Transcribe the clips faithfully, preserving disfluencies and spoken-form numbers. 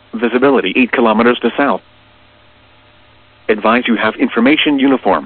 Visibility eight kilometers to south. Advise you have information uniform.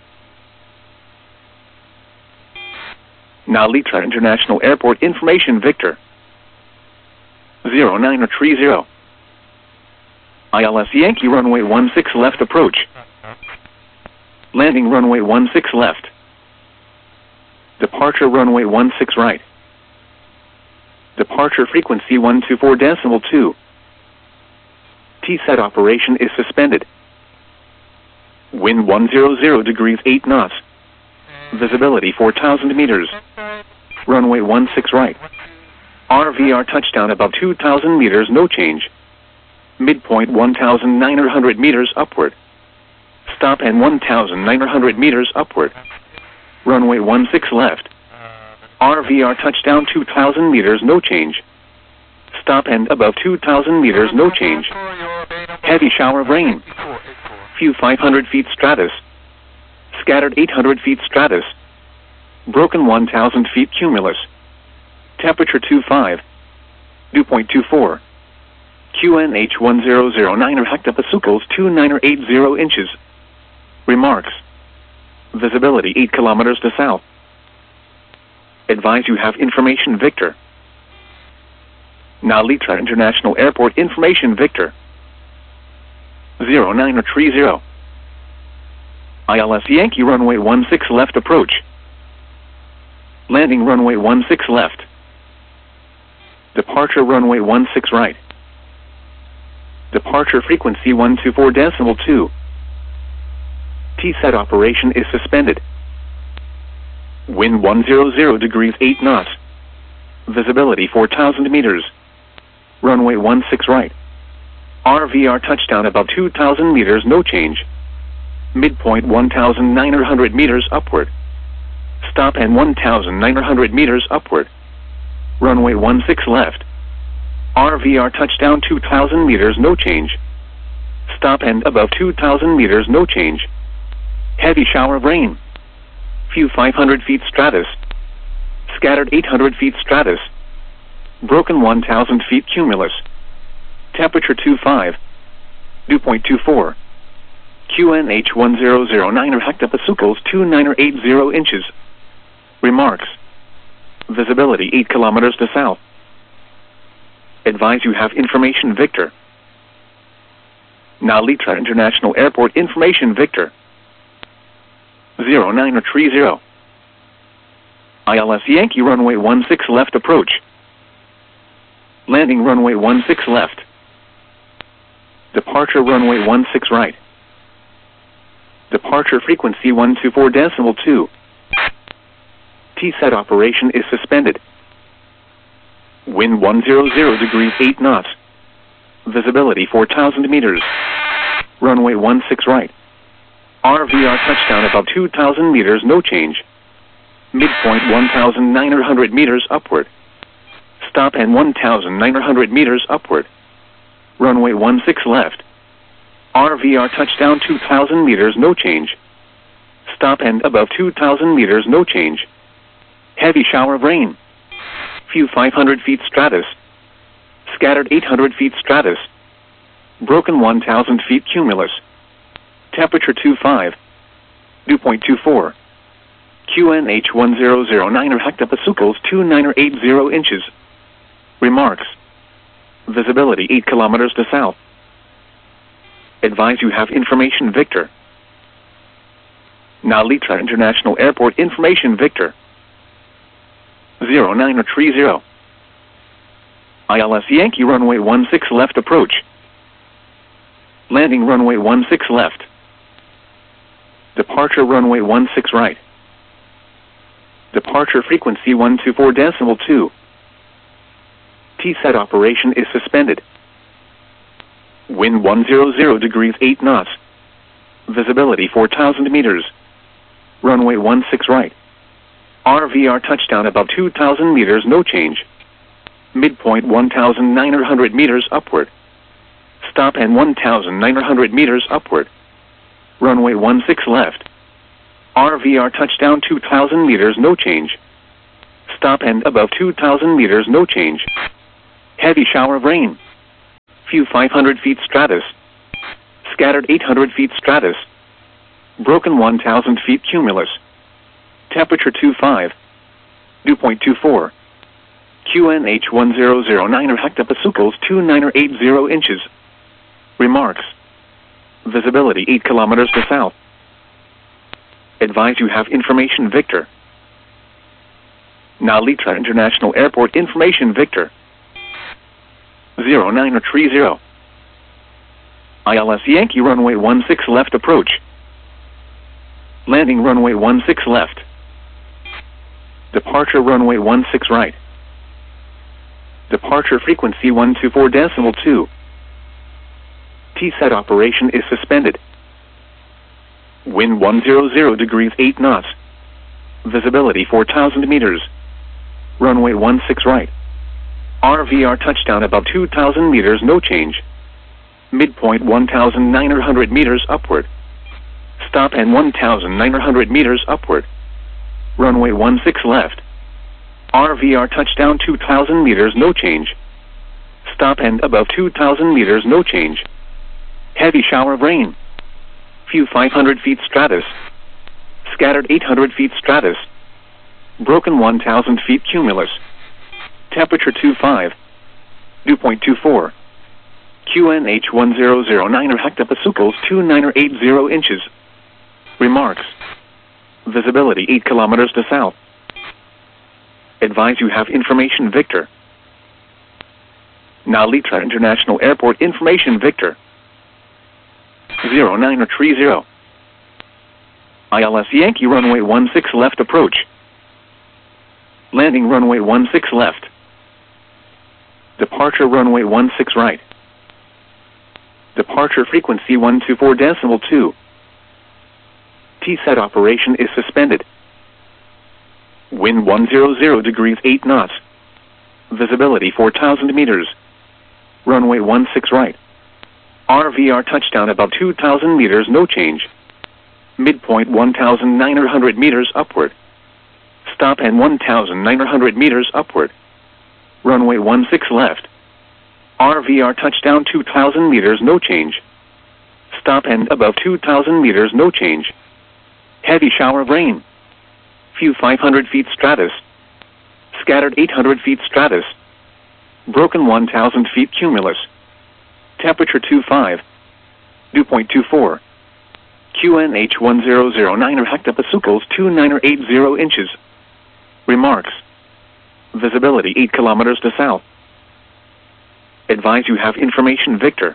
Nalitra International Airport information Victor. zero nine three zero. I L S Yankee runway one six left approach. Landing runway one six left. Departure runway one six right. Departure frequency one two four decimal two. T SET operation is suspended. Wind one hundred degrees eight knots. Visibility four thousand meters. Runway one six right. R V R touchdown above two thousand meters, no change. Midpoint one thousand nine hundred meters upward. Stop and one thousand nine hundred meters upward. Runway one six left. R V R touchdown two thousand meters, no change. Stop and above two thousand meters, no change. Heavy shower of rain. Few five hundred feet stratus. Scattered eight hundred feet stratus. Broken one thousand feet cumulus. Temperature two five. Dew point two four. Q N H one zero zero nine or hectopascals two nine or eight zero inches. Remarks. Visibility eight kilometers to south. Advise you have information Victor. Nalitra International Airport information Victor. zero nine three zero. I L S Yankee runway one six left approach. Landing runway one six left. Departure runway one six right. Departure frequency one two four decimal two. T SET operation is suspended. Wind one hundred degrees eight knots. Visibility four thousand meters. Runway one six right. R V R touchdown above two thousand meters, no change. Midpoint one thousand nine hundred meters upward. Stop and one thousand nine hundred meters upward. Runway one six left. R V R touchdown two thousand meters, no change. Stop and above two thousand meters, no change. Heavy shower of rain. Few five hundred feet stratus. Scattered eight hundred feet stratus. Broken one thousand feet cumulus. Temperature two five. Dew point two four. Q N H one zero zero nine or hectopascals two nine or eight zero inches. Remarks. Visibility eight kilometers to south. Advise you have information Victor. Nalitra International Airport information Victor. zero nine three zero. I L S Yankee runway one six left approach. Landing runway one six left. Departure runway one six right. Departure frequency one two four decimal two. T SET operation is suspended. Wind one hundred degrees eight knots. Visibility four thousand meters. Runway one six right. R V R touchdown above two thousand meters, no change. Midpoint one thousand nine hundred meters upward. Stop and one thousand nine hundred meters upward. Runway one six left. R V R touchdown two thousand meters, no change. Stop and above two thousand meters, no change. Heavy shower of rain. Few five hundred feet stratus. Scattered eight hundred feet stratus. Broken one thousand feet cumulus. Temperature two five. Dew point two four. Q N H one zero zero nine or hectopascals two nine or eight zero inches. Remarks. Visibility eight kilometers to south. Advise you have information Victor. Nalitra International Airport information Victor. zero nine three zero. I L S Yankee runway one six left approach. Landing runway one six left. Departure runway one six right. Departure frequency one two four decimal two. T SET operation is suspended. Wind one hundred degrees eight knots. Visibility four thousand meters. Runway one six right. R V R touchdown above two thousand meters, no change. Midpoint one thousand nine hundred meters upward. Stop and one thousand nine hundred meters upward. Runway one six left. R V R touchdown two thousand meters, no change. Stop and above two thousand meters, no change. Heavy shower of rain. View five hundred feet stratus. Scattered eight hundred feet stratus. Broken one thousand feet cumulus. Temperature two five. Dew point two four. Q N H one zero zero nine or hectopascals two nine or eight zero inches. Remarks. Visibility eight kilometers to south. Advise you have information Victor. Nalitra International Airport information Victor. zero nine or three zero. I L S Yankee runway one six left approach. Landing runway one six left. Departure runway one six right. Departure frequency one two four decimal two. T SET operation is suspended. Wind one hundred degrees eight knots. Visibility four thousand meters. Runway one six right. R V R touchdown above two thousand meters, no change. Midpoint one thousand nine hundred meters upward. Stop and one thousand nine hundred meters upward. Runway one six left. R V R touchdown two thousand meters, no change. Stop and above two thousand meters, no change. Heavy shower of rain. View five hundred feet stratus. Scattered eight hundred feet stratus. Broken one thousand feet cumulus. Temperature two five. Dew point two four. Q N H one zero zero nine or hectopascals two nine or eight zero inches. Remarks. Visibility eight kilometers to south. Advise you have information Victor. Nalitra International Airport information Victor. zero nine or three zero. I L S Yankee runway one six left approach. Landing runway one six left. Departure runway one six right. Departure frequency one two four decimal two. T SET operation is suspended. Wind one hundred degrees eight knots. Visibility four thousand meters. Runway one six right. R V R touchdown above two thousand meters, no change. Midpoint one thousand nine hundred meters upward. Stop and one thousand nine hundred meters upward. Runway one six left. R V R touchdown two thousand meters, no change. Stop and above two thousand meters, no change. Heavy shower of rain. View five hundred feet stratus. Scattered eight hundred feet stratus. Broken one thousand feet cumulus. Temperature two five. Dew point two four. Q N H one zero zero nine or hectopascals two nine or eight zero inches. Remarks. Visibility eight kilometers to south. Advise you have information Victor.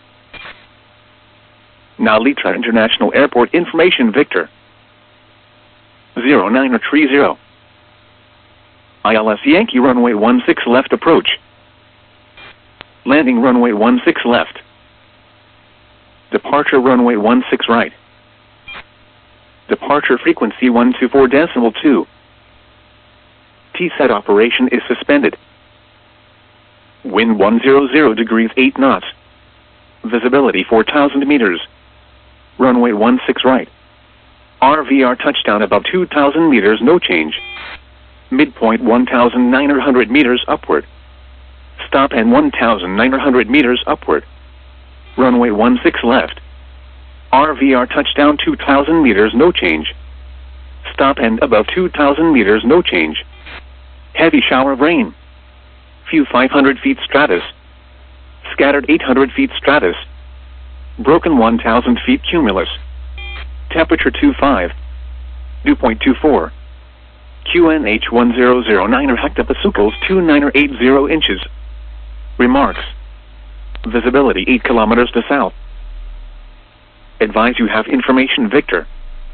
Nalitra International Airport information Victor. zero nine or three zero. I L S Yankee runway one six left approach. Landing runway one six left. Departure runway one six right. Departure frequency one two four decimal two. T SET operation is suspended. Wind one hundred degrees eight knots. Visibility four thousand meters. Runway one six right. R V R touchdown above two thousand meters, no change. Midpoint one thousand nine hundred meters upward. Stop and one thousand nine hundred meters upward. Runway one six left. R V R touchdown two thousand meters, no change. Stop and above two thousand meters, no change. Heavy shower of rain. View five hundred feet stratus. Scattered eight hundred feet stratus. Broken one thousand feet cumulus. Temperature two five. Dew point two four. Q N H one zero zero nine or hectopascals two nine or eight zero inches. Remarks. Visibility eight kilometers to south. Advise you have information Victor.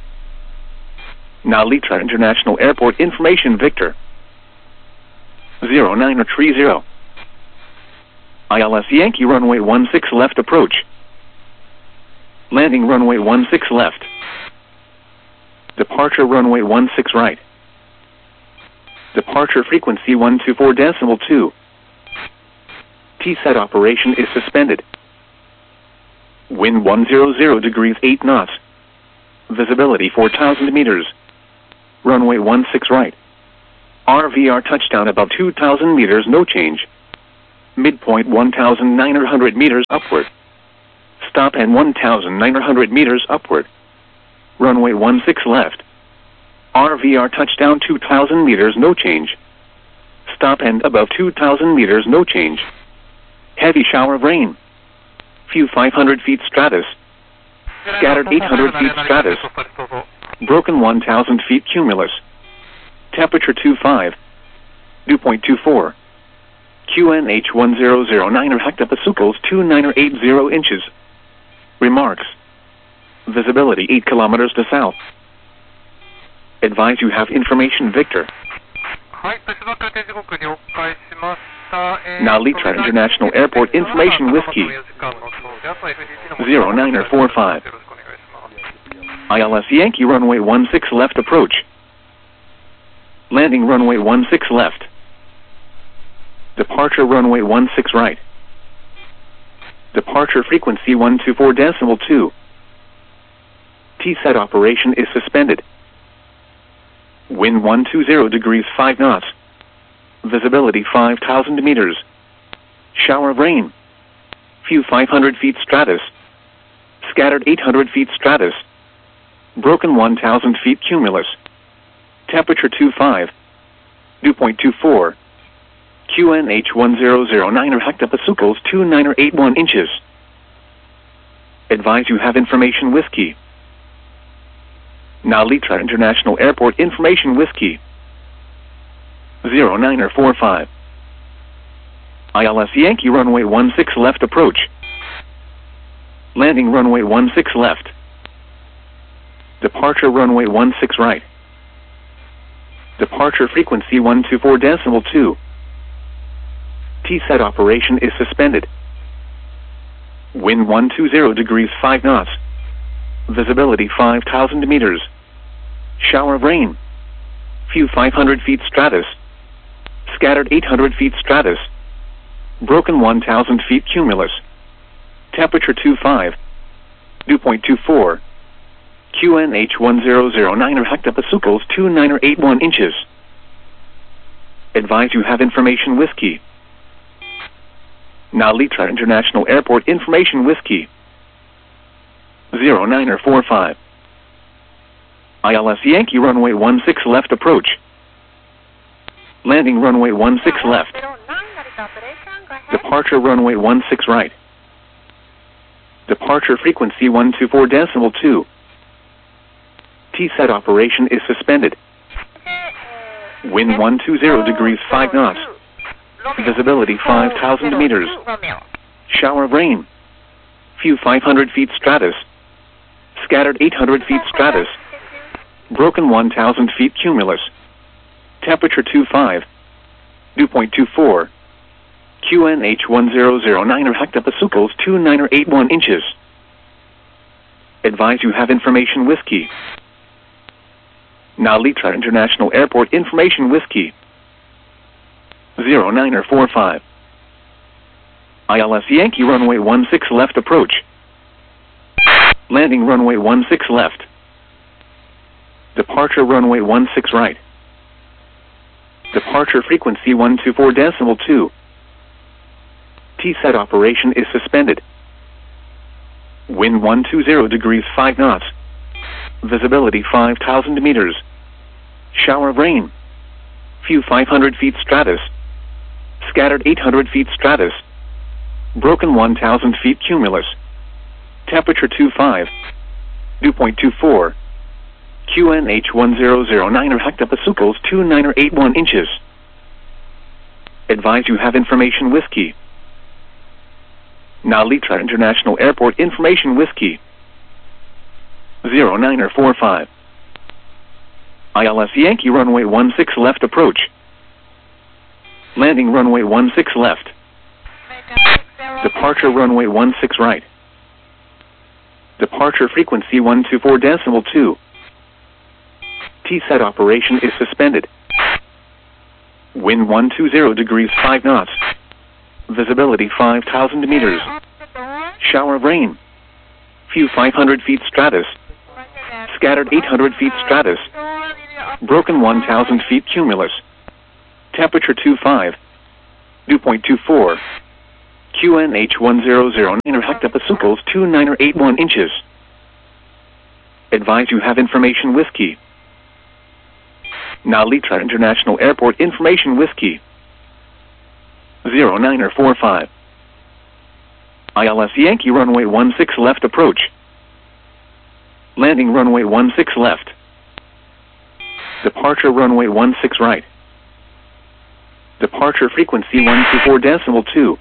Nalitra International Airport information Victor. zero nine or three zero. I L S Yankee runway one six left approach. Landing runway one six left. Departure runway one six right. Departure frequency one two four decimal two. T SET operation is suspended. Wind one hundred degrees eight knots. Visibility four thousand meters. Runway one six right. R V R touchdown above two thousand meters, no change. Midpoint one thousand nine hundred meters upward. Stop and one thousand nine hundred meters upward. Runway one six left. R V R touchdown two thousand meters, no change. Stop and above two thousand meters, no change. Heavy shower of rain. Few five hundred feet stratus. Scattered eight hundred feet stratus. Broken one thousand feet cumulus. Temperature two five. Dew point two four. Q N H one zero zero nine or hectopascals two nine or eight zero inches. Remarks. Visibility eight kilometers to south. Advise you have information Victor. Narita International Airport information Whiskey. zero nine or four five. I L S Yankee runway one six left approach. Landing runway one six left. Departure runway one six right. Departure frequency one two four decimal two. T SET operation is suspended. Wind one two zero degrees five knots. Visibility five thousand meters. Shower of rain. Few five hundred feet stratus. Scattered eight hundred feet stratus. Broken one thousand feet cumulus. Temperature two five. Dew point two four. Q N H one zero zero nine or hectopascals two nine or eight one inches. Advise you have information Whiskey. Narita International Airport information Whiskey. zero nine or four five. I L S Yankee runway one six left approach. Landing runway one six left. Departure runway one six right. Departure frequency one two four decimal two. T SET operation is suspended. Wind one two zero degrees five knots. Visibility five thousand meters. Shower of rain. Few five hundred feet stratus. Scattered eight hundred feet stratus. Broken one thousand feet cumulus. Temperature two five. Dew point two four. Q N H one zero zero nine or hectopascals two nine or eight one inches. Advise you have information Whiskey. Narita International Airport information Whiskey. zero nine or four five. I L S Yankee runway one six left approach. Landing runway one six left. Departure runway one six right. Departure frequency one two four decimal two. T SET operation is suspended. Wind one two zero degrees five knots. Visibility five thousand meters. Shower of rain. Few five hundred feet stratus. Scattered eight hundred feet stratus. Broken one thousand feet cumulus. Temperature two five. Dew point two four. Q N H one zero zero nine or hectopascals two nine or eight one inches. Advise you have information Whiskey. Narita International Airport information Whiskey. zero nine or four five. I L S Yankee runway one six left approach. Landing runway one six left. Departure runway one six right. Departure frequency one two four decimal two. T SET operation is suspended. Wind one two zero degrees five knots. Visibility five thousand meters. Shower of rain. Few five hundred feet stratus. Scattered eight hundred feet stratus. Broken one thousand feet cumulus. Temperature two five. Dew point two four. Q N H one zero zero nine or hectopascals two nine or eight one inches. Advise you have information Whiskey. Narita International Airport information Whiskey. zero nine or four five. I L S Yankee runway one six left approach. Landing runway one six left. Departure runway one six right. Departure frequency one two four decimal two. T SET operation is suspended. Wind one two zero degrees five knots. Visibility five thousand meters. Shower of rain. Few five hundred feet stratus. Scattered eight hundred feet stratus. Broken one thousand feet cumulus. Temperature two five. Dew point two four. Q N H one zero zero nine hectopascals two nine eight one inches. Advise you have information whiskey. Nalitra International Airport information whiskey. zero nine four five. I L S Yankee runway one six left approach. Landing runway one six left. Departure runway one six right. Departure frequency one two four decimal two.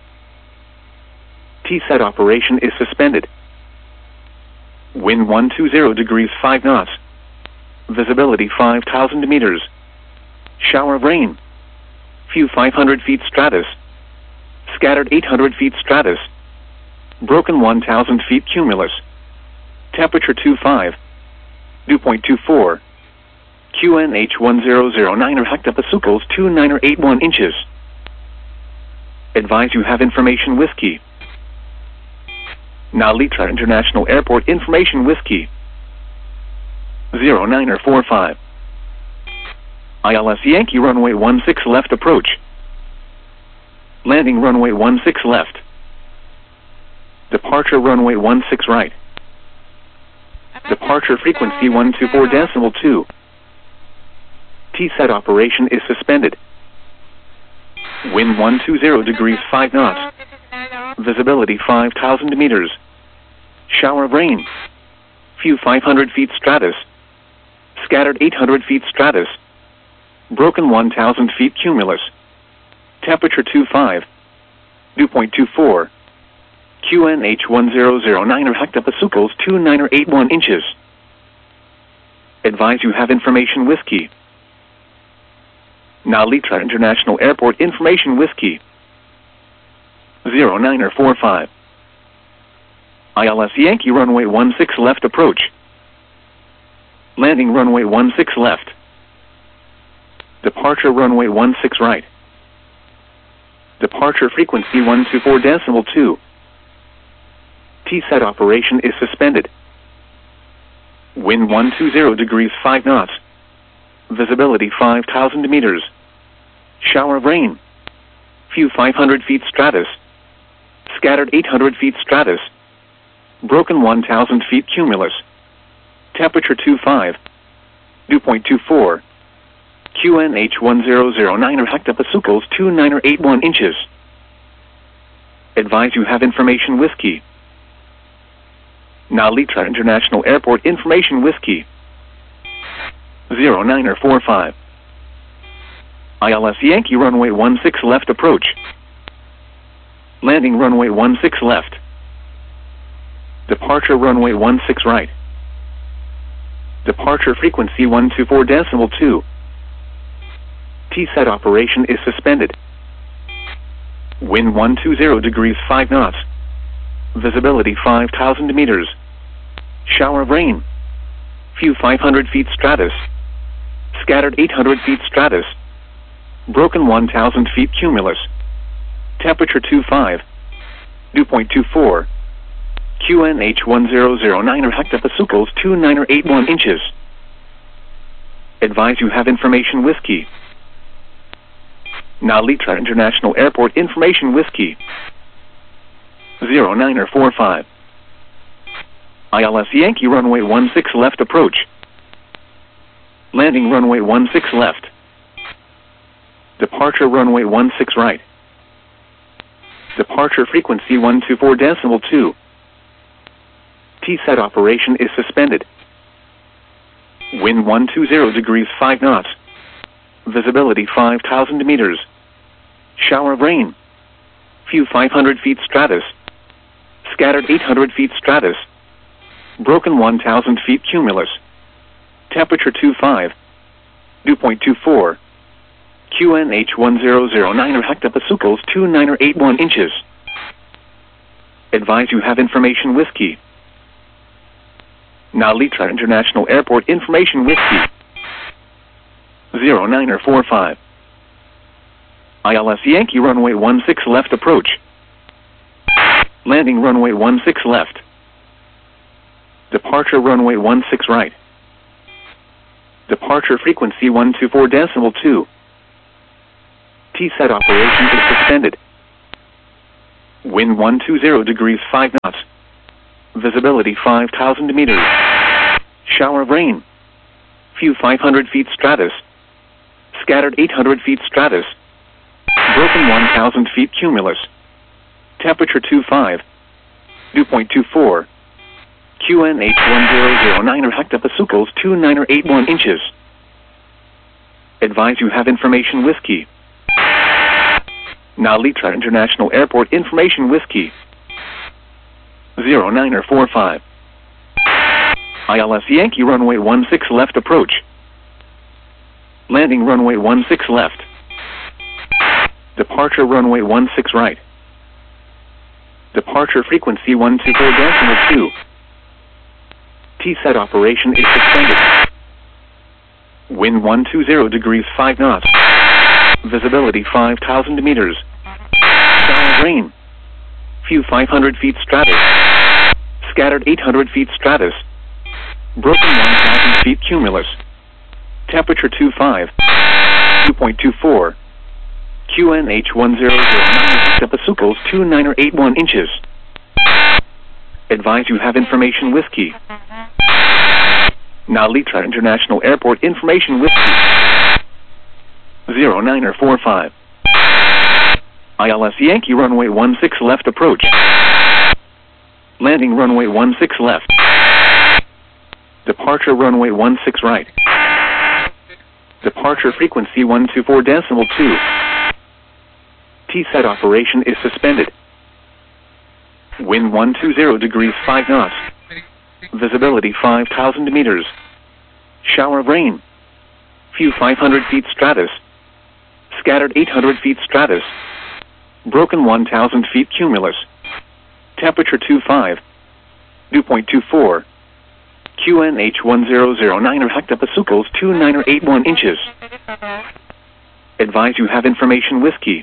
T SET operation is suspended. Wind one two zero degrees five knots. Visibility five thousand meters. Shower of rain. Few five hundred feet stratus. Scattered eight hundred feet stratus. Broken one thousand feet cumulus. Temperature two five. Dew point two four. Q N H one zero zero nine hectopascals two nine eight one inches. Advise you have information whiskey. Nalitra International Airport information whiskey. zero nine four five. I L S Yankee runway one six left approach. Landing runway one six left. Departure runway one six right. Departure frequency one two four decimal two. T SET operation is suspended. Wind one two zero degrees five knots. Visibility five thousand meters. Shower of rain. Few five hundred feet stratus. Scattered eight hundred feet stratus. Broken one thousand feet cumulus. Temperature two five. Dew point two four. Q N H one zero zero nine hectopascals two nine eight one inches. Advise you have information whiskey. Nalitra International Airport information whiskey. zero nine four five. I L S Yankee runway one six left approach. Landing runway one six left. Departure runway one six right. Departure frequency one two four decimal two. T SET operation is suspended. Wind one two zero degrees five knots. Visibility five thousand meters. Shower of rain. Few five hundred feet stratus. Scattered eight hundred feet stratus. Broken one thousand feet cumulus. Temperature two five. Dew point two four. Q N H one zero zero nine hectopascals two nine eight one inches. Advise you have information whiskey. Nalitra International Airport information whiskey. zero nine four five. I L S Yankee runway one six left approach. Landing runway one six left. Departure runway one six right. Departure frequency one two four decimal two. T SET operation is suspended. Wind one two zero degrees five knots. Visibility five thousand meters. Shower of rain. Few five hundred feet stratus. Scattered eight hundred feet stratus. Broken one thousand feet cumulus. Temperature two five. Dew point two four. Q N H one zero zero nine hectopascals two nine eight one inches. Advise you have information whiskey. Nalitra International Airport information whiskey. zero nine four five. I L S Yankee runway one six left approach. Landing runway one six left. Departure runway one six right. Departure frequency one two four decimal two. T SET operation is suspended. Wind one two zero degrees five knots. Visibility five thousand meters. Shower of rain. Few five hundred feet stratus. Scattered eight hundred feet stratus. Broken one thousand feet cumulus. Temperature two five. Dew point two four. Q N H one zero zero nine hectopascals two nine eight one inches. Advise you have information whiskey. Nalitra International Airport information whiskey. zero nine four five. I L S Yankee runway one six left approach. Landing runway one six left. Departure runway one six right. Departure frequency one two four decimal two. T SET operation is suspended. Wind one two zero degrees five knots. Visibility five thousand meters. Shower of rain. Few five hundred feet stratus. Scattered eight hundred feet stratus. Broken one thousand feet cumulus. Temperature two five. Dew point two four. Q N H one zero zero nine or hectopascals two nine or eight one inches. Advise you have information whiskey. Now Litra International Airport information whiskey. zero nine or four five. I L S Yankee runway one six left approach. Landing runway one six left. Departure runway one six right. Departure frequency one two four decimal two. T SET operation is suspended. Wind one two zero degrees five knots. Visibility five thousand meters. Shower of rain. Few five hundred feet stratus. Scattered eight hundred feet stratus. Broken one thousand feet cumulus. Temperature two five. Dew point two four. Q N H one zero zero nine hectopascals two nine or eight one inches. Advise you have information whiskey. Now Litra International Airport information whiskey. zero nine or four five. I L S Yankee runway one six left approach. Landing runway one six left. Departure runway one six right. Departure frequency one two four decimal two. T SET operation is suspended. Wind one two zero degrees five knots. Visibility five thousand meters. Shower of rain. Few five hundred feet stratus. Scattered eight hundred feet stratus. Broken one thousand feet cumulus. Temperature two five. Dew point two four. Q N H one zero zero nine or hectopascals two nine or eight one inches. Advise you have information whiskey.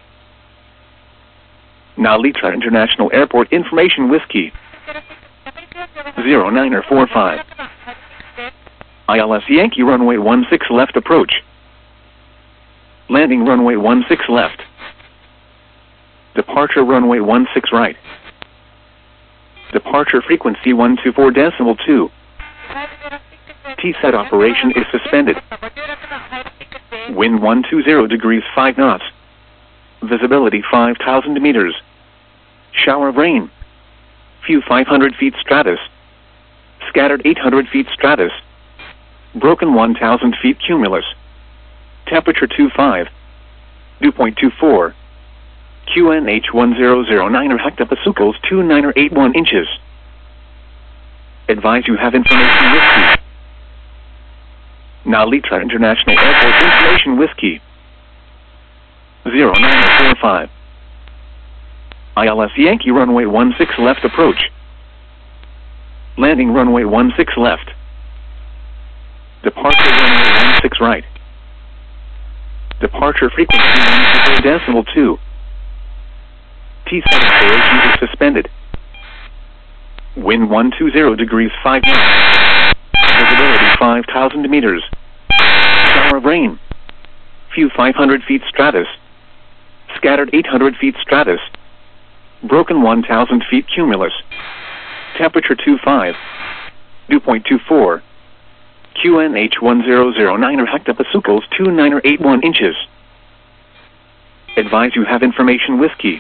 Now Litra International Airport information whiskey. zero nine or four five. I L S Yankee runway one six left approach. Landing runway one six left. Departure runway one six right. Departure frequency one two four decimal two. T SET operation is suspended. Wind one two zero degrees five knots. Visibility five thousand meters. Shower of rain. Few five hundred feet stratus. Scattered eight hundred feet stratus. Broken one thousand feet cumulus. Temperature two five. Dew point two four. Q N H one zero zero nine or hectopascals two nine or eight one inches. Advise you have information whiskey. Now Litra International Airport information whiskey. zero nine or four five. I L S Yankee runway one six left approach. Landing runway one six left. Departure runway one six right. Departure frequency one two four decimal two. T SET operation is suspended. Wind one two zero degrees five knots. Visibility five thousand meters. Shower of rain. Few five hundred feet stratus. Scattered eight hundred feet stratus. Broken one thousand feet cumulus. Temperature two five. Dew point two four. Q N H one zero zero nine or hectopascals two nine or eight one inches. Advise you have information whiskey.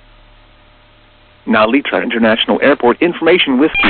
Now Litra International Airport information whiskey.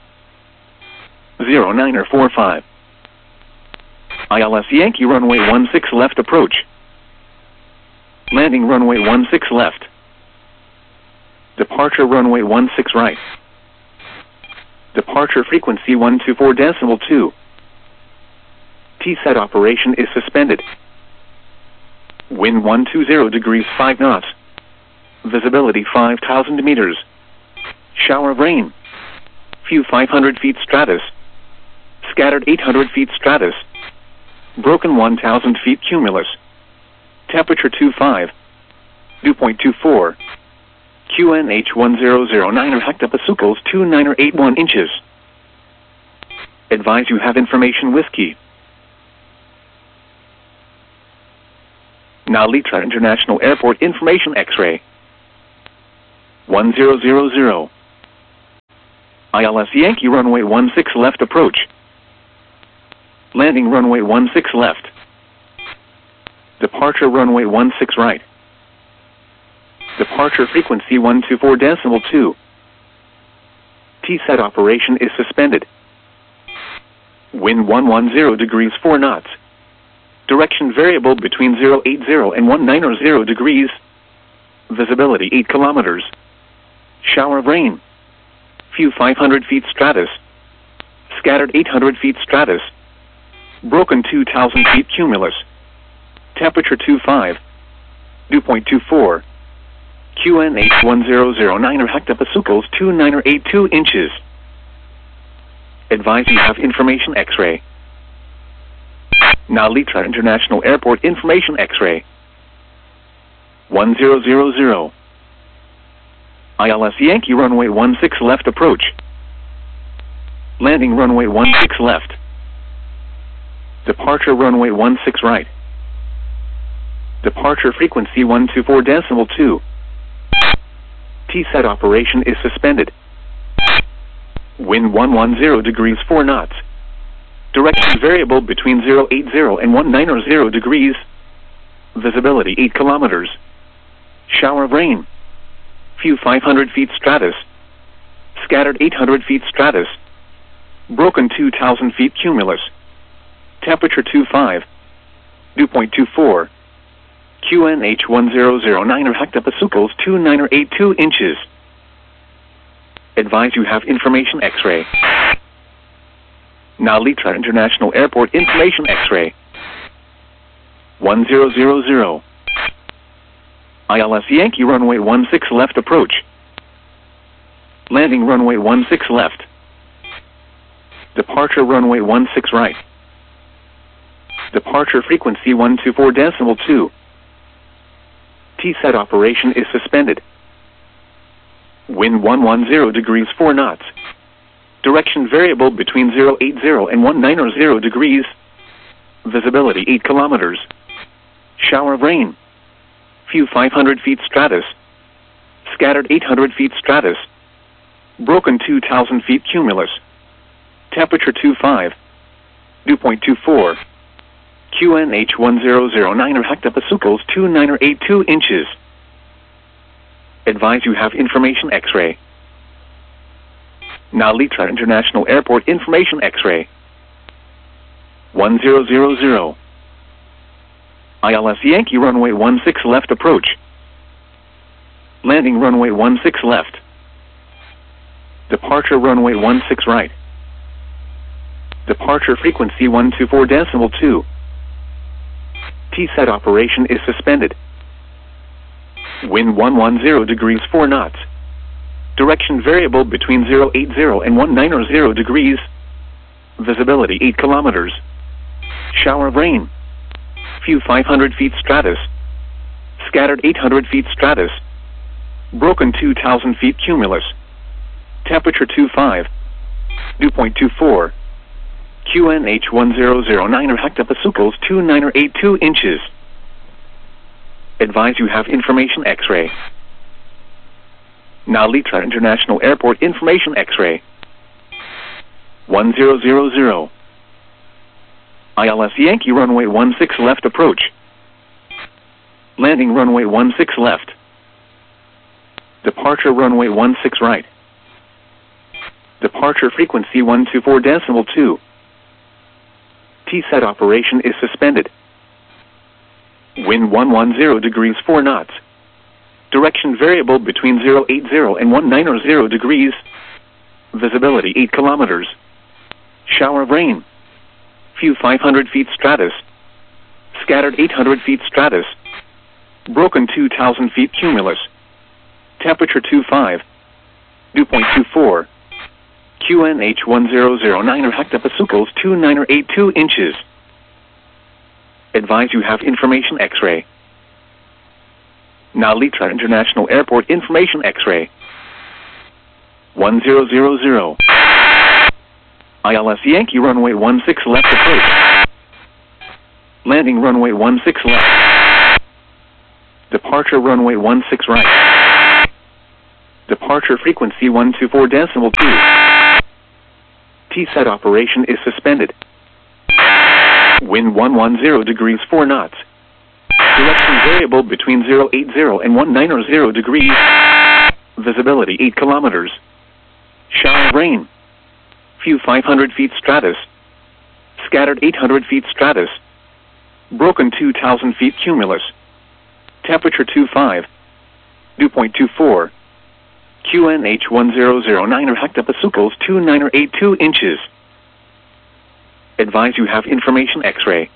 zero nine or four five. I L S Yankee runway one six left approach. Landing runway one six left. Departure runway one six right. Departure frequency one two four decimal two. T SET operation is suspended. Wind one two zero degrees five knots. Visibility five thousand meters. Shower of rain. Few five hundred feet stratus. Scattered eight hundred feet stratus. Broken one thousand feet cumulus. Temperature two five. Dew point two four. Q N H one zero zero nine or hectopascals two nine or eight one inches. Advise you have information whiskey. Now Litra International Airport information X-ray. one zero zero zero. I L S Yankee runway one six left approach. Landing runway one six left. Departure runway one six right. Departure frequency one two four decimal two. T SET operation is suspended. Wind one one zero degrees four knots. Direction variable between zero eight zero and one nine zero degrees. Visibility eight kilometers. Shower of rain. Few five hundred feet stratus. Scattered eight hundred feet stratus. Broken two thousand feet cumulus. Temperature two five. Dew point two four. Q N H one zero zero nine or hectopascals two nine or eight two inches. Advise you have information X-ray. Now Litra International Airport information X-ray. one zero zero zero. I L S Yankee runway one six left approach. Landing runway one six left. Departure runway one six right. Departure frequency one two four decimal two. T SET operation is suspended. Wind one one zero degrees four knots. Direction variable between zero eight zero and one nine zero degrees. Visibility eight kilometers. Shower of rain. Few five hundred feet stratus. Scattered eight hundred feet stratus. Broken two thousand feet cumulus. Temperature two five. Dew point two four. Q N H one zero zero nine or hectopascals two nine or eight two inches. Advise you have information X-ray. Now Litra International Airport information X-ray. one zero zero zero. I L S Yankee runway one six left approach. Landing runway one six left. Departure runway one six right. Departure frequency one two four decimal two. T SET operation is suspended. Wind one one zero degrees four knots. Direction variable between zero eight zero and one nine zero degrees. Visibility eight kilometers. Shower of rain. Few five hundred feet stratus. Scattered eight hundred feet stratus. Broken two thousand feet cumulus. Temperature two five. Dew point two four. Q N H one zero zero nine or hectopascals two nine or eight two inches. Advise you have information X-ray. Now Litra International Airport information X-ray. one zero zero zero. I L S Yankee runway one six left approach. Landing runway one six left. Departure runway one six right. Departure frequency one two four decimal two. T SET operation is suspended. Wind one one zero degrees four knots. Direction variable between zero eight zero and one nine zero degrees. Visibility eight kilometers. Shower of rain. Few five hundred feet stratus. Scattered eight hundred feet stratus. Broken two thousand feet cumulus. Temperature two five. Dew point two four. Q N H one zero zero nine or hectopascals two nine or eight two inches. Advise you have information X-ray. Now Litra International Airport information X-ray. one zero zero zero. I L S Yankee runway one six left approach. Landing runway one six left. Departure runway one six right. Departure frequency one two four decimal two. T SET operation is suspended. Wind one one zero degrees four knots. Direction variable between zero eight zero and one nine zero degrees. Visibility eight kilometers. Shower of rain. Few five hundred feet stratus. Scattered eight hundred feet stratus. Broken two thousand feet cumulus. Temperature two five. Dew point two four. Q N H one zero zero nine or hectopascals two nine or eight two inches. Advise you have information X-ray. Now Litra International Airport information X-ray. one zero zero zero. I L S Yankee runway one six left approach. Landing runway one six left. Departure runway one six right. Departure frequency one two four decimal two. T SET operation is suspended. Wind one one zero degrees four knots. Direction variable between zero eight zero and one nine zero degrees. Visibility eight kilometers. Shower of rain. Few five hundred feet stratus. Scattered eight hundred feet stratus. Broken two thousand feet cumulus. Temperature two five. Dew point two four. Q N H one zero zero nine or hectopascals two nine or eight two inches. Advise you have information X-ray.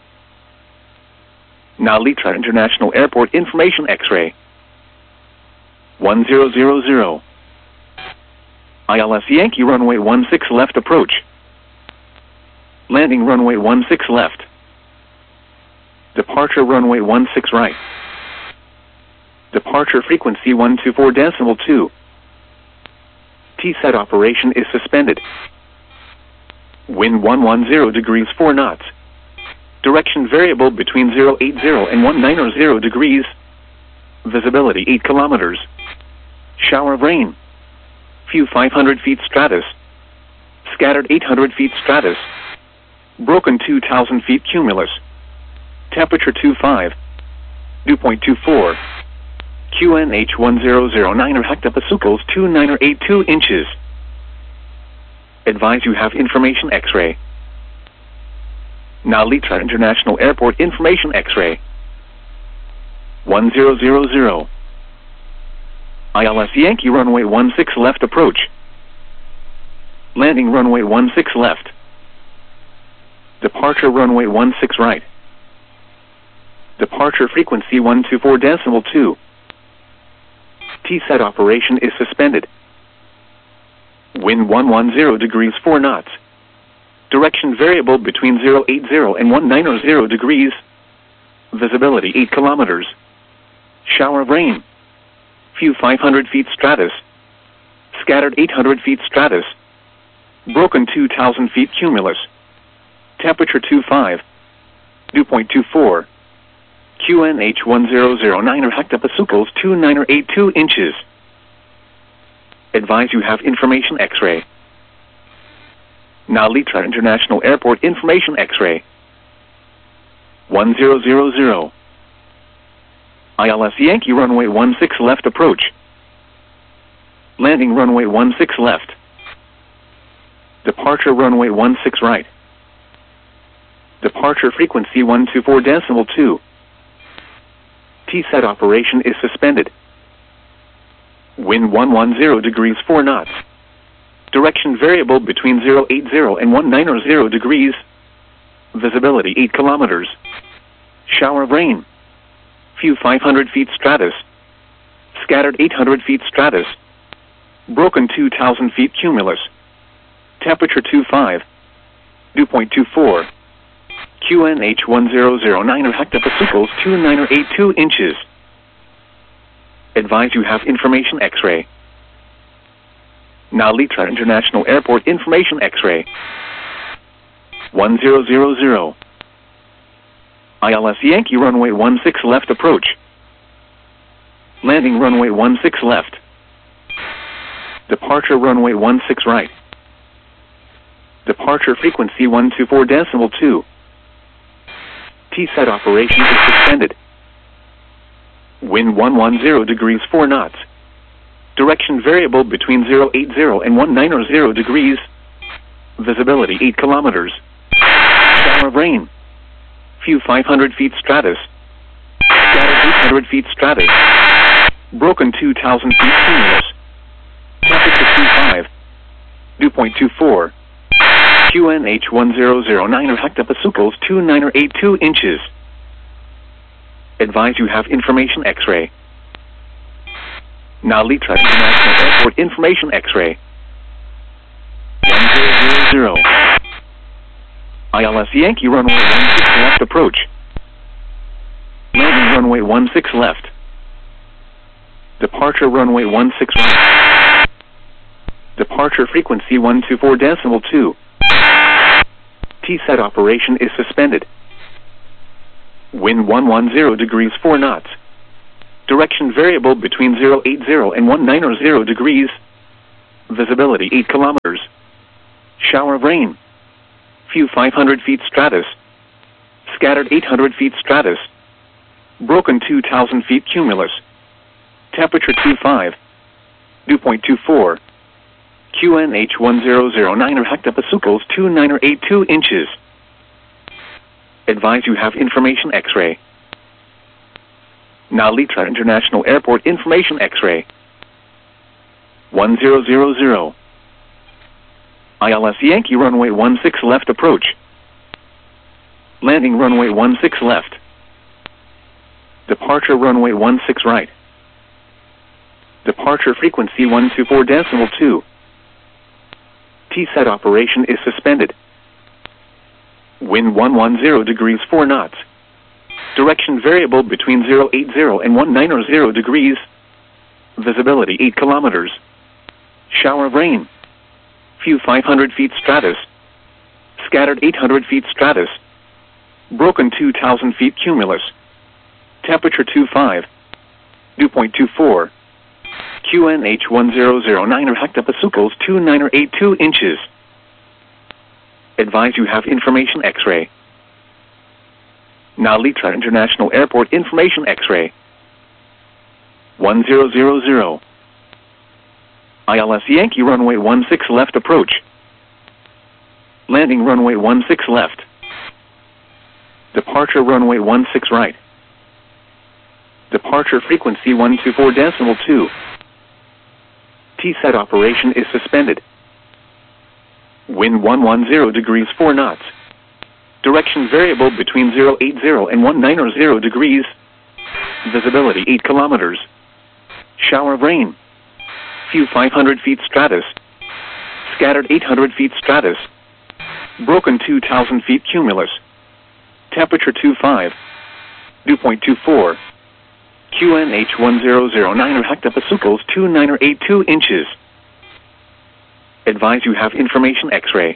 Now Litra International Airport information X-ray. one zero zero zero. I L S Yankee runway one six left approach. Landing runway one six left. Departure runway one six right. Departure frequency one two four decimal two. T SET operation is suspended. Wind one one zero degrees four knots. Direction variable between zero eight zero and one nine zero degrees. Visibility eight kilometers. Shower of rain. Few five hundred feet stratus. Scattered eight hundred feet stratus. Broken two thousand feet cumulus. Temperature two five. Dew point two four. Q N H one zero zero nine or hectopascals two nine or eight two inches. Advise you have information X-ray. Now Litra International Airport information X-ray. one zero zero zero. I L S Yankee runway one six left approach. Landing runway one six left. Departure runway one six right. Departure frequency one two four decimal two. T SET operation is suspended. Wind one one zero degrees four knots. Direction variable between zero eight zero and one nine zero degrees. Visibility eight kilometers. Shower of rain. Few five hundred feet stratus. Scattered eight hundred feet stratus. Broken two thousand feet cumulus. Temperature two five. Dew point two four. Q N H one zero zero nine or hectopascals two nine or eight two inches. Advise you have information X-ray. Now Litra International Airport information X-ray. one zero zero zero. I L S Yankee runway one six left approach. Landing runway one six left. Departure runway one six right. Departure frequency one two four decimal two. T SET operation is suspended. Wind one one zero degrees four knots. Direction variable between zero eight zero and one nine zero degrees. Visibility eight kilometers. Shower of rain. Few five hundred feet stratus. Scattered eight hundred feet stratus. Broken two thousand feet cumulus. Temperature two five. Dew point two four. Q N H one zero zero nine or hectopascals two nine or eight two inches. Advise you have information X-ray. Now Litra International Airport information X-ray. one zero zero zero. I L S Yankee runway one six left approach. Landing runway one six left. Departure runway one six right. Departure frequency one two four decimal two. T SET operation is suspended. Wind one one zero degrees four knots. Direction variable between zero eight zero and one nine zero degrees. Visibility eight kilometers. Shower of rain. Few five hundred feet stratus. Scattered eight hundred feet stratus. Broken two thousand feet cumulus. Temperature two five. Dew point two four. Q N H one zero zero nine or hectopascals two nine or eight two inches. Advise you have information X-ray. Now Litra International Airport information X-ray. one zero zero zero. I L S Yankee runway one six left approach. Landing runway one six left. Departure runway one six right. Departure frequency one two four decimal two. T SET operation is suspended. Wind one one zero degrees four knots. Direction variable between zero eight zero and one nine zero degrees. Visibility eight kilometers. Shower of rain. Few five hundred feet stratus. Scattered eight hundred feet stratus. Broken two thousand feet cumulus. Temperature two five. Dew point two four. Q N H one zero zero nine or hectopascals two nine or eight two inches. Advise you have information X-ray. Now Litra International Airport information X-ray. one zero zero zero. I L S Yankee runway one six left approach. Landing runway one six left. Departure runway one six right. Departure frequency one two four decimal two. T SET operation is suspended. Wind one one zero degrees four knots. Direction variable between zero eight zero and one nine zero degrees. Visibility eight kilometers. Shower of rain. Few five hundred feet stratus. Scattered eight hundred feet stratus. Broken two thousand feet cumulus. Temperature two five. Dew point two four. Q N H one zero zero nine or hectopascals two nine or eight two inches. Advise you have information X-ray. Now Litra International Airport information X-ray. one zero zero zero. I L S Yankee runway one six left approach. Landing runway one six left. Departure runway one six right. Departure frequency one two four decimal two. T SET operation is suspended. Wind one one zero degrees four knots. Direction variable between zero eight zero and one nine zero degrees. Visibility eight kilometers. Shower of rain. Few five hundred feet stratus. Scattered eight hundred feet stratus. Broken two thousand feet cumulus. Temperature two five. Dew point two four. Q N H one zero zero nine or hectopascals two nine or eight two inches. Advise you have information X-ray.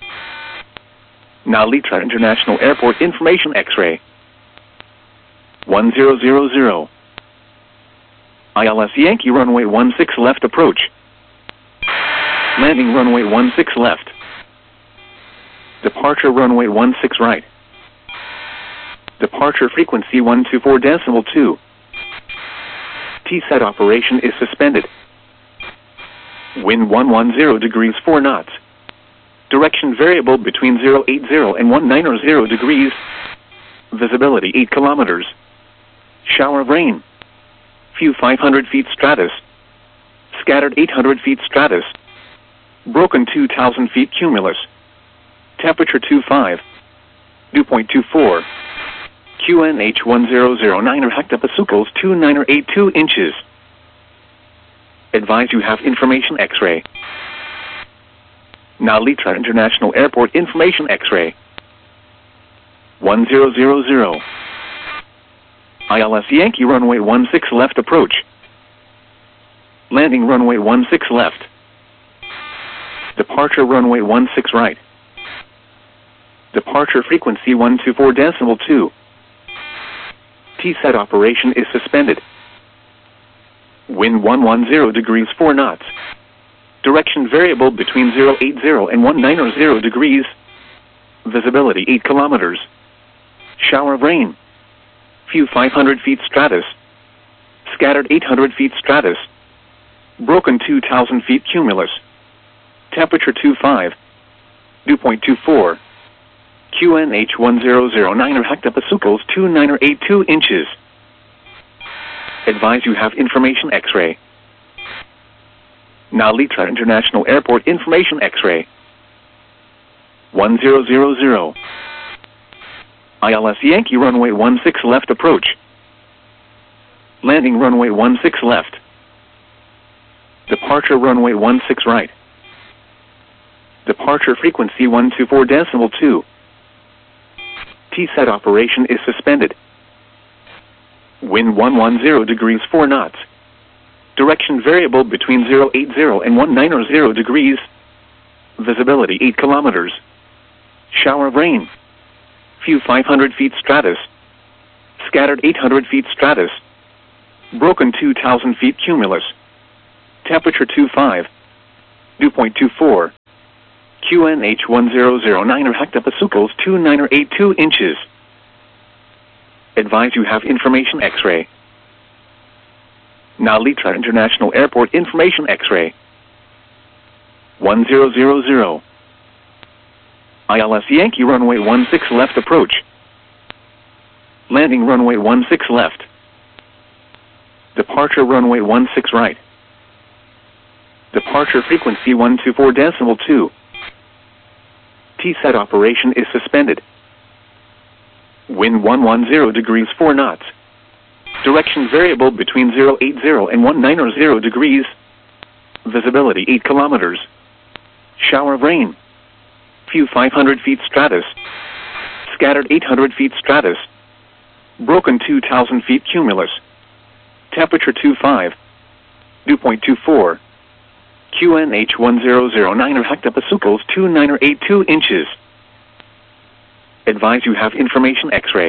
Now Litra International Airport information X-ray. one zero zero zero. I L S Yankee runway one six left approach. Landing runway one six left. Departure runway one six right. Departure frequency one two four decimal two. T SET operation is suspended. Wind one one zero degrees four knots. Direction variable between zero eight zero and one nine zero degrees. Visibility eight kilometers. Shower of rain. Few five hundred feet stratus. Scattered eight hundred feet stratus. Broken two thousand feet cumulus. Temperature two five. Dew point two four. Q N H one zero zero nine or hectopascals two nine or eight two inches. Advise you have information X-ray. Now Litra International Airport information X-ray. one zero zero zero. I L S Yankee runway one six left approach. Landing runway one six left. Departure runway one six right. Departure frequency one two four decimal two. T SET operation is suspended. Wind one one zero degrees four knots. Direction variable between zero eight zero and one nine zero degrees. Visibility eight kilometers. Shower of rain. Few five hundred feet stratus. Scattered eight hundred feet stratus. Broken two thousand feet cumulus. Temperature two five. Dew point two four. Q N H one zero zero nine or hectopascals two nine or eight two inches. Advise you have information X-ray. Now Litra International Airport information X-ray. one zero zero zero. I L S Yankee runway one six left approach. Landing runway one six left. Departure runway one six right. Departure frequency one two four decimal two. T SET operation is suspended. Wind one one zero degrees four knots. Direction variable between zero eight zero and one nine zero degrees. Visibility eight kilometers. Shower of rain. Few five hundred feet stratus. Scattered eight hundred feet stratus. Broken two thousand feet cumulus. Temperature two five. Dew point two four. Q N H one zero zero nine or hectopascals two nine or eight two inches. Advise you have information X-ray. Now Litra International Airport information X-ray. one zero zero zero. I L S Yankee runway one six left approach. Landing runway one six left. Departure runway one six right. Departure frequency one two four decimal two. T SET operation is suspended. Wind one one zero degrees four knots. Direction variable between zero eight zero and one nine zero degrees. Visibility eight kilometers. Shower of rain. Few five hundred feet stratus. Scattered eight hundred feet stratus. Broken two thousand feet cumulus. Temperature two five. Dew point two four. Q N H one zero zero nine or hectopascals two nine or eight two inches. Advise you have information X-ray.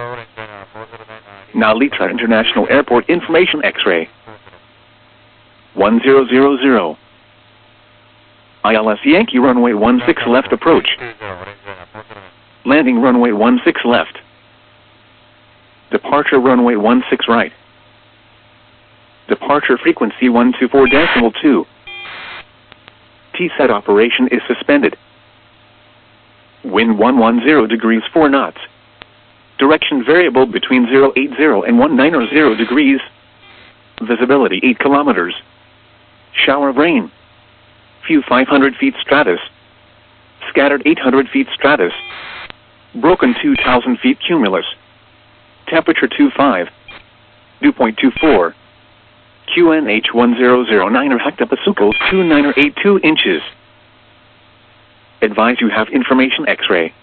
Now Litra International Airport information X-ray. one zero zero zero. I L S Yankee runway one six left approach. Landing runway one six left. Departure runway one six right. Departure frequency one two four decimal two. T SET operation is suspended. Wind one one zero degrees four knots. Direction variable between zero eight zero and one nine zero degrees. Visibility eight kilometers. Shower of rain. Few five hundred feet stratus. Scattered eight hundred feet stratus. Broken two thousand feet cumulus. Temperature two five. Dew point two four. Q N H one zero zero nine or hectopascals two nine or eight two inches. Advise you have information X-ray.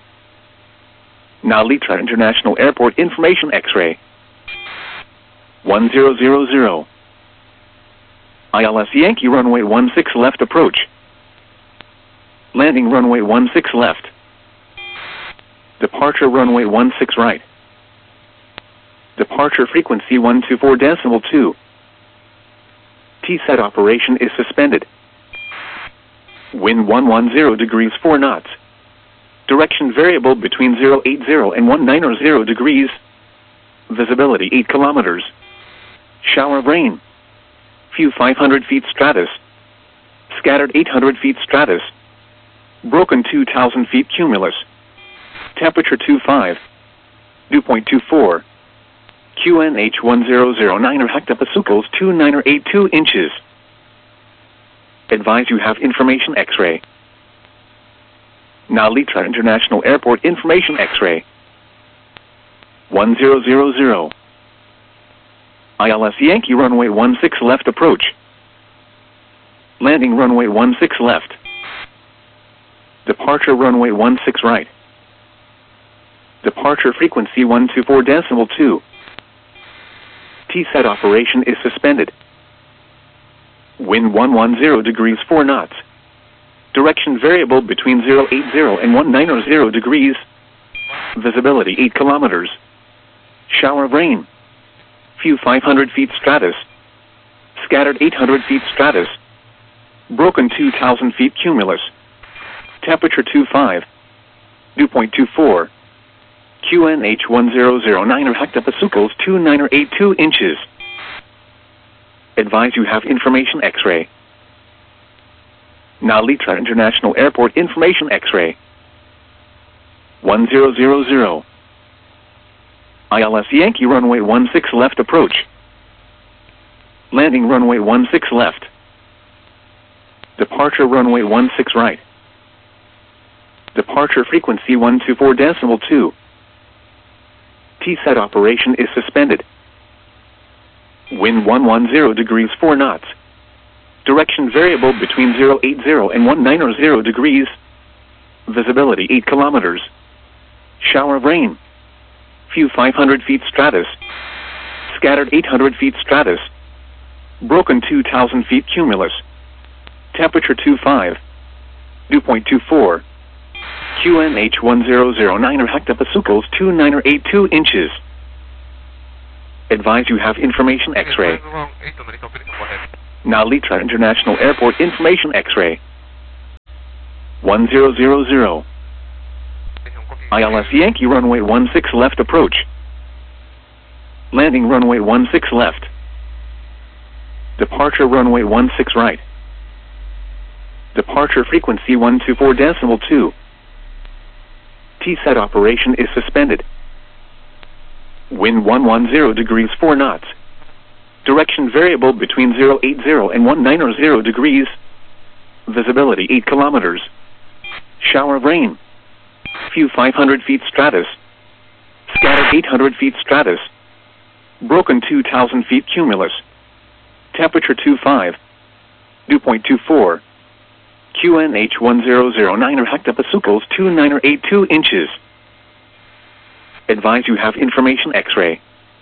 Now Litra International Airport information X-ray. one zero zero zero. I L S Yankee runway one six left approach. Landing runway one six left. Departure runway one six right. Departure frequency one two four decimal two. T SET operation is suspended. Wind one one zero degrees four knots. Direction variable between zero eight zero and one nine zero degrees. Visibility eight kilometers. Shower of rain. Few five hundred feet stratus. Scattered eight hundred feet stratus. Broken two thousand feet cumulus. Temperature two five. Dew point two four. Q N H one zero zero nine or hectopascals two nine or eight two inches. Advise you have information X-ray. Now Litra International Airport information X-ray. one zero zero zero. I L S Yankee runway one six left approach. Landing runway one six left. Departure runway one six right. Departure frequency one two four decimal two. T SET operation is suspended. Wind one one zero degrees four knots. Direction variable between zero eight zero and one nine zero degrees. Visibility eight kilometers. Shower of rain. Few five hundred feet stratus. Scattered eight hundred feet stratus. Broken two thousand feet cumulus. Temperature two five. Dew point two four. Q N H one zero zero nine or hectopascals two nine or eight two inches. Advise you have information X-ray. Now Litra International Airport information X-ray. one zero zero zero. I L S Yankee runway one six left approach. Landing runway one six left. Departure runway one six right. Departure frequency one two four decimal two. T SET operation is suspended. Wind one one zero degrees four knots. Direction variable between zero eight zero and one nine zero degrees. Visibility eight kilometers. Shower of rain. Few five hundred feet stratus. Scattered eight hundred feet stratus. Broken two thousand feet cumulus. Temperature two five. Dew point two four. Q N H one zero zero nine or hectopascals two nine or eight two inches. Advise you have information X-ray. Narita International Airport information X-ray. one zero zero zero. I L S Yankee runway one six left approach. Landing runway one six left. Departure runway one six right. Departure frequency one two four decimal two. T SET operation is suspended. Wind one one zero degrees four knots. Direction variable between zero eight zero and one nine zero degrees. Visibility eight kilometers. Shower of rain. Few five hundred feet stratus. Scattered eight hundred feet stratus. Broken two thousand feet cumulus. Temperature two five. Dew point two four. Q N H one zero zero nine or hectopascals two nine or eight two inches. Advise you have information X-ray.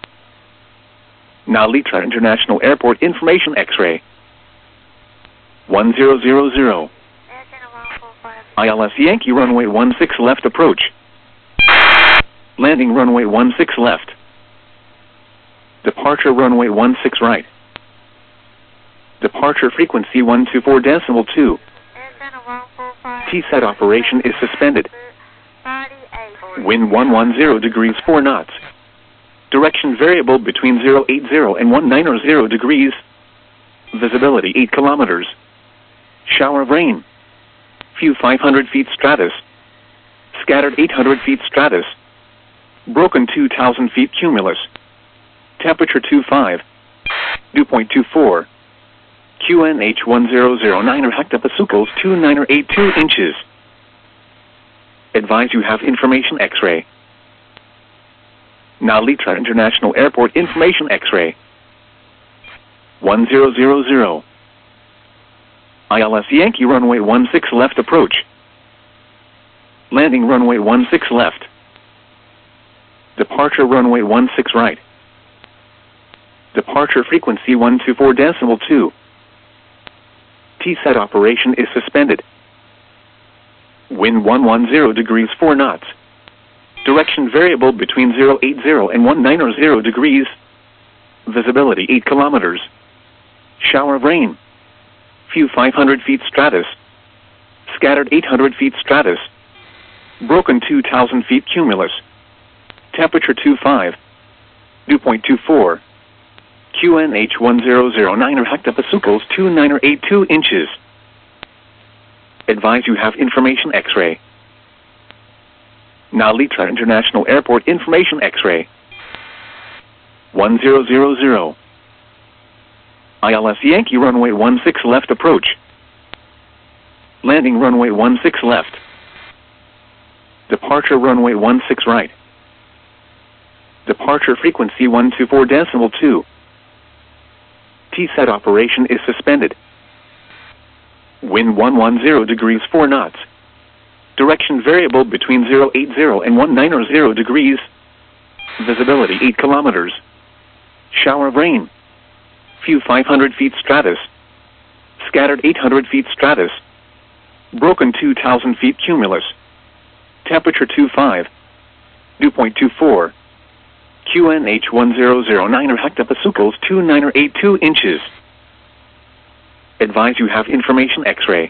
Narita International Airport information X-ray. one zero zero zero. I L S Yankee runway one six left approach. Landing runway one six left. Departure runway one six right. Departure frequency one two four decimal two. T SET operation is suspended. Wind one one zero degrees four knots. Direction variable between zero eight zero and one nine zero degrees. Visibility eight kilometers. Shower of rain. Few five hundred feet stratus. Scattered eight hundred feet stratus. Broken two thousand feet cumulus. Temperature two five. Dew point two four. Q N H one zero zero nine or hectopascals two nine or eight two inches. Advise you have information X-ray. Narita International Airport information X-ray. one zero zero zero. I L S Yankee runway one six left approach. Landing runway one six left. Departure runway one six right. Departure frequency one two four decimal two. T SET operation is suspended. Wind one one zero degrees four knots. Direction variable between zero eight zero and one nine zero degrees. Visibility eight kilometers. Shower of rain. Few five hundred feet stratus. Scattered eight hundred feet stratus. Broken two thousand feet cumulus. Temperature two five. Dew point two four. Q N H one zero zero nine or hectopascals two nine or eight two inches. Advise you have information X-ray. Narita International Airport information X-ray. one zero zero zero. I L S Yankee runway one six left approach. Landing runway one six left. Departure runway one six right. Departure frequency one two four decimal two. T SET operation is suspended. Wind one one zero degrees four knots. Direction variable between zero eight zero and one nine zero degrees. Visibility eight kilometers. Shower of rain. Few five hundred feet stratus. Scattered eight hundred feet stratus. Broken two thousand feet cumulus. Temperature two five. Dew point two four. Q N H one zero zero nine or hectopascals two nine or eight two inches. Advise you have information X-ray.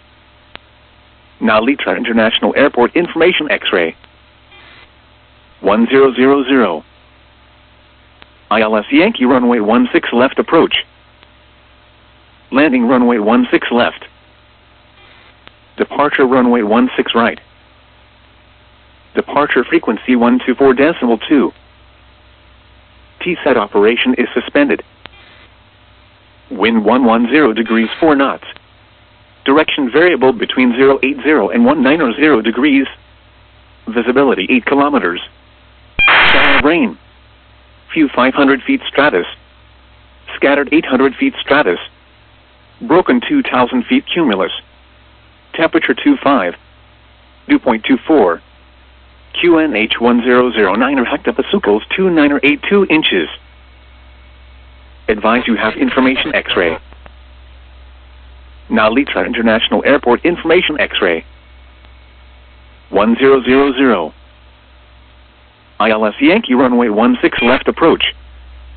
Narita International Airport information X-ray. one zero zero zero. I L S Yankee runway one six left approach. Landing runway one six left. Departure runway one six right. Departure frequency one two four decimal two. T SET operation is suspended. Wind one one zero degrees four knots. Direction variable between zero eight zero and one nine zero degrees. Visibility eight kilometers. Shower of rain. Few five hundred feet stratus. Scattered eight hundred feet stratus. Broken two thousand feet cumulus. Temperature two five. Dew point two four. Q N H one zero zero nine or hectopascals two nine or eight two inches. Advise you have information X-ray. Narita International Airport information X-ray. one zero zero zero. I L S Yankee runway one six left approach.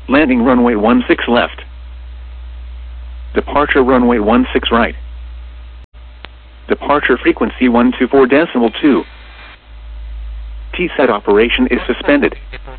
Landing runway one six left. Departure runway one six right. Departure frequency one two four decimal two. T SAT operation is suspended.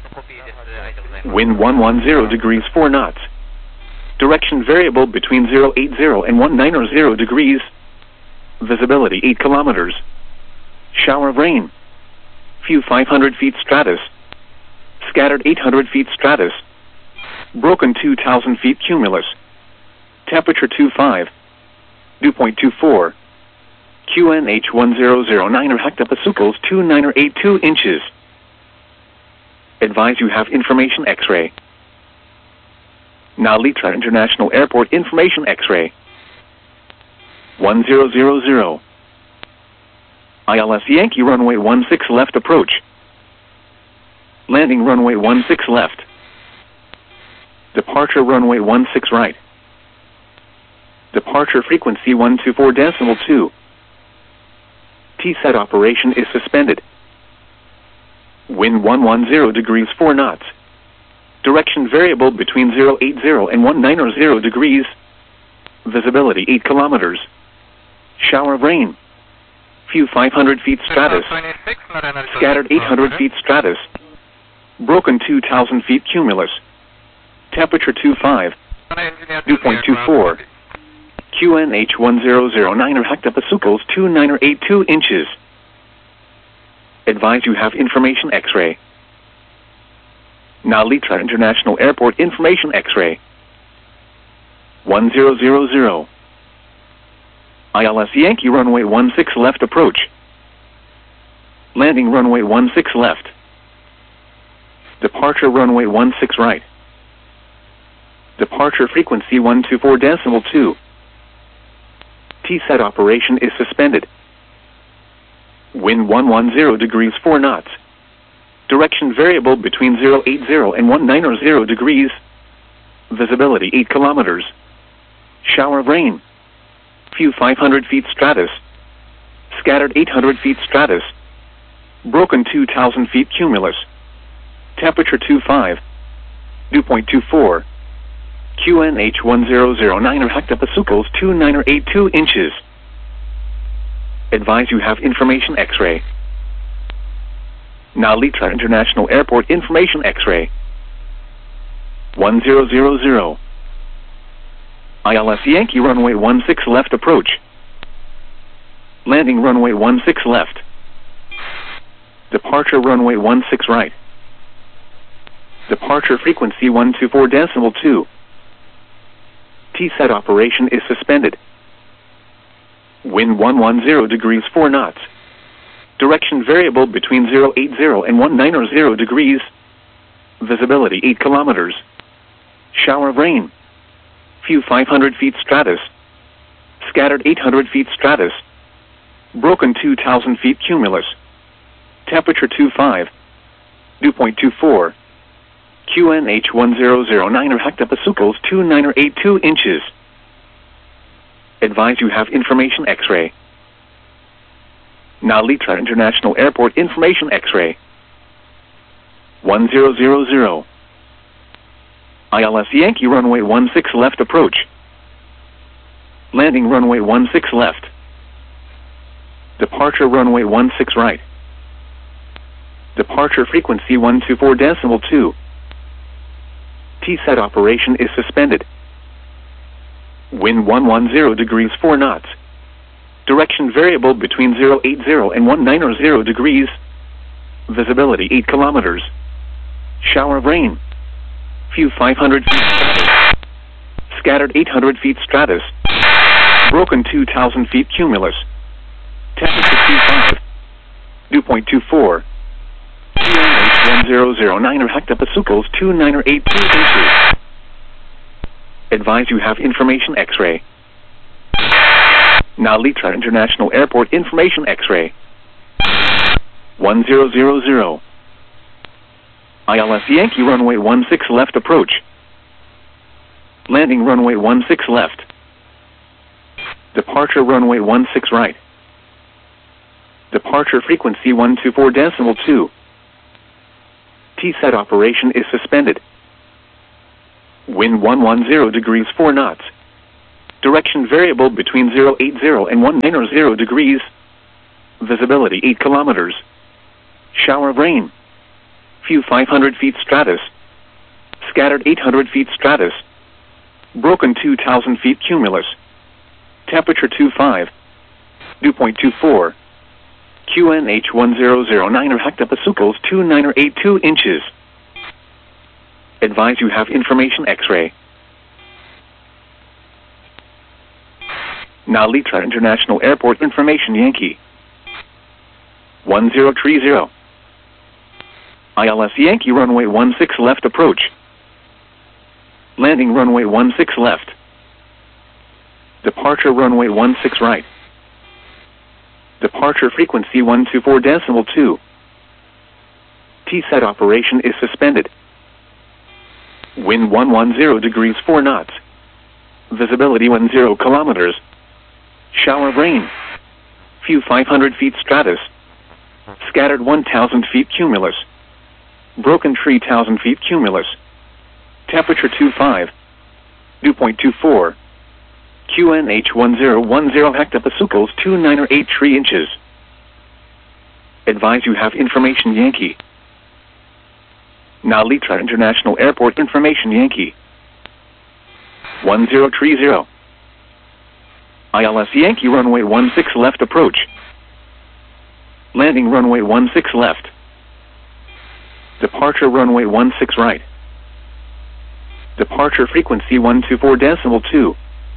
Wind one one zero degrees four knots. Direction variable between zero eight zero and one nine zero degrees. Visibility eight kilometers. Shower of rain. Few five hundred feet stratus. Scattered eight hundred feet stratus. Broken two thousand feet cumulus. Temperature two five. Dew point two four. Q N H one zero zero nine or hectopascals two nine or eight two inches. Advise you have information X-ray. Now Litra International Airport information X-ray. one zero zero zero. I L S Yankee runway one six left approach. Landing runway one six left. Departure runway one six right. Departure frequency one two four decimal two. T SAT operation is suspended. Wind one one zero degrees four knots. Direction variable between zero eight zero and one nine zero degrees. Visibility eight kilometers. Shower of rain. Few five hundred feet stratus. Scattered eight hundred feet stratus. Broken two thousand feet cumulus. Temperature two five. Dew point two four. Q N H one zero zero nine or hectopascals two nine or eight two inches. Advise you have information X-ray. Now Litra International Airport information X-ray. one zero zero zero. I L S Yankee runway one six left approach. Landing runway one six left. Departure runway one six right. Departure frequency one two four decimal two. T SAT operation is suspended. Wind one one zero degrees four knots. Direction variable between zero eight zero and one nine zero degrees. Visibility eight kilometers. Shower of rain. Few five hundred feet stratus. Scattered eight hundred feet stratus. Broken two thousand feet cumulus. Temperature two five. Dew point two four. Q N H one zero zero nine or hectopascals two nine or eight two inches. Advise you have information X-ray. Now Litra International Airport information X-ray. one zero zero zero. I L S Yankee runway one six left approach. Landing runway one six left. Departure runway one six right. Departure frequency one two four decimal two. T SAT operation is suspended. Wind one one zero degrees four knots. Direction variable between zero eight zero and one nine zero degrees. Visibility eight kilometers. Shower of rain. Few five hundred feet stratus. Scattered eight hundred feet stratus. Broken two thousand feet cumulus. Temperature two five. Dew point two four. Q N H one zero zero nine or hectopascals two nine or eight two inches. Advise you have information X-ray. Now Litra International Airport information X-ray. one zero zero zero. I L S Yankee runway one six left approach. Landing runway one six left. Departure runway one six right. Departure frequency one two four decimal two. T SAT operation is suspended. Wind one one zero degrees four knots. Direction variable between zero eight zero and one nine zero degrees. Visibility eight kilometers. Shower of rain. Few five hundred feet stratus. Scattered eight hundred feet stratus. Broken two thousand feet cumulus. Temperature two five. Dew point two four. Q N H one zero zero nine or hectopascals two nine or eight two inches. Advise you have information X-ray. Now Litra International Airport information X-ray. one zero zero zero. Wind one one zero degrees four knots. Direction variable between zero eight zero and one nine zero degrees. Visibility eight kilometers. Shower of rain. Few five hundred feet stratus. Scattered eight hundred feet stratus. Broken two thousand feet cumulus. Temperature two five. Dew point two four. Q N H one zero zero nine or hectopascals two nine or eight two inches. Advise you have information X-ray. Now Litra International Airport information X-ray. one zero zero zero. I L S Yankee runway one six left approach. Landing runway one six left. Departure runway one six right. Departure frequency one two four decimal two. T SAT operation is suspended. Wind one ten degrees four knots. Direction variable between zero eighty and one ninety degrees. Visibility eight kilometers. Shower of rain. Few five hundred feet stratus. Scattered eight hundred feet stratus. Broken two thousand feet cumulus. Temperature twenty-five. Dew point two four. Q N H one zero zero nine or hectopascals two nine or eight two inches. Advise you have information X-ray. Nalitra International Airport information Yankee. one zero three zero. I L S Yankee runway one six left approach. Landing runway one six left. Departure runway one six right. Departure frequency one two four decimal two. T SET operation is suspended. Wind one ten degrees four knots. Visibility ten kilometers. Shower of rain. Few five hundred feet stratus. Scattered one thousand feet cumulus. Broken three thousand feet cumulus. Temperature twenty-five. Dew point two four. Q N H one zero one zero hectopascals two nine or eight three inches. Advise you have information Yankee. Nalitra International Airport information Yankee. one zero three zero. I L S Yankee runway one six left approach. Landing runway one six left. Departure runway one six right. Departure frequency one two four decimal two.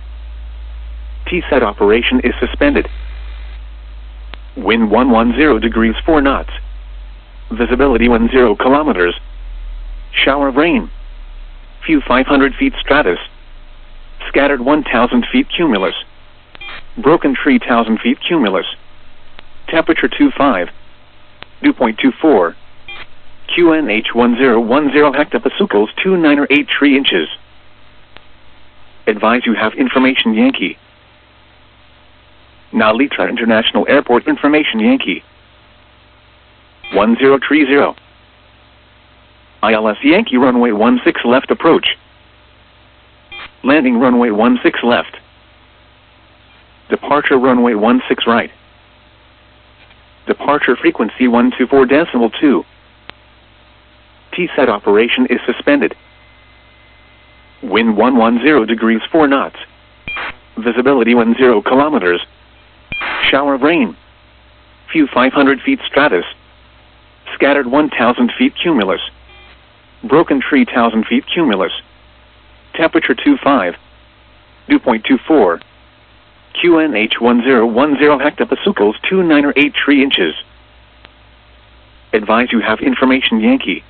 T SET operation is suspended. Wind one ten degrees four knots. Visibility ten kilometers. Shower of rain. Few five hundred feet stratus. Scattered one thousand feet cumulus. Broken three thousand feet cumulus. Temperature twenty-five. Dew point two four. Q N H one zero one zero hectopascals two nine or eight three inches. Advise you have information Yankee. Nalitra International Airport information Yankee. one zero three zero. I L S Yankee runway one six left approach. Landing runway one six left. Departure runway one six right. Departure frequency one two four decimal two. T SET operation is suspended. Wind one ten degrees four knots. Visibility ten kilometers. Shower of rain. Few five hundred feet stratus. Scattered one thousand feet cumulus. Broken three thousand feet cumulus. Temperature twenty-five. Dew point two four. Q N H one zero one zero hectopascals two nine or eight three inches. Advise you have information Yankee.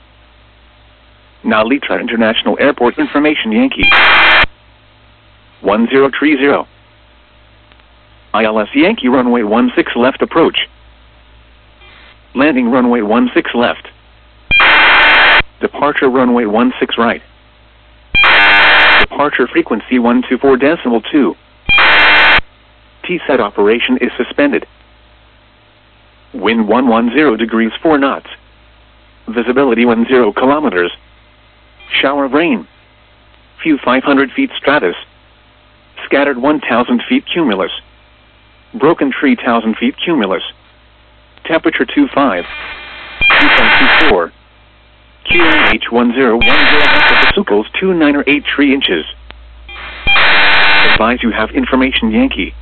Nalitra International Airport information Yankee. one zero three zero. I L S Yankee runway one six left approach. Landing runway one six left. Departure runway one six right. Departure frequency one two four decimal two. T SET operation is suspended. Wind one ten degrees four knots. Visibility ten kilometers. Shower of rain. Few five hundred feet stratus. Scattered one thousand feet cumulus. Broken three thousand feet cumulus. Temperature twenty-five. Dew point two four. Q N H one zero one zero hectopascals two nine or eight three inches. Advise you have information Yankee.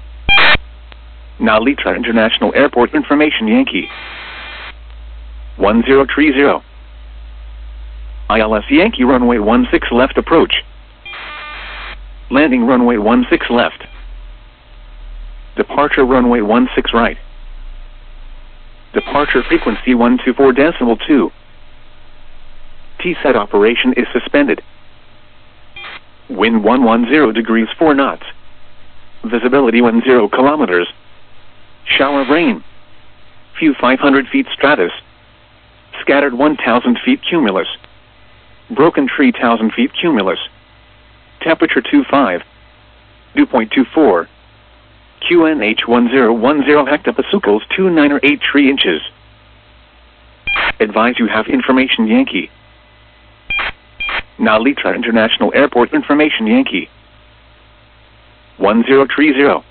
Nalitra International Airport information Yankee. one zero three zero. I L S Yankee runway one six left approach. Landing runway one six left. Departure runway one six right. Departure frequency one two four decimal two. T SET operation is suspended. Wind one ten degrees four knots. Visibility ten kilometers. Shower of rain. Few five hundred feet stratus. Scattered one thousand feet cumulus. Broken three thousand feet cumulus. Temperature twenty-five. Dew point two four. Q N H one zero one zero hectopascals two nine or eight three inches. Advise you have information Yankee. Nalitra International Airport information Yankee. one zero three zero.